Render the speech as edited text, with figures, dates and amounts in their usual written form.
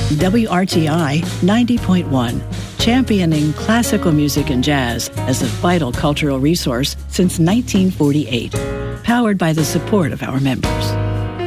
WRTI 90.1, championing classical music and jazz as a vital cultural resource since 1948. Powered by the support of our members.